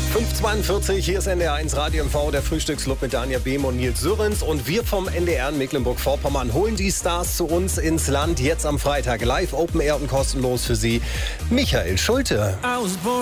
5:42, hier ist NDR1 Radio MV, der Frühstücksclub mit Daniel Behm und Nils Sürrens. Und wir vom NDR in Mecklenburg-Vorpommern holen die Stars zu uns ins Land. Jetzt am Freitag live, Open Air und kostenlos für Sie. Michael Schulte.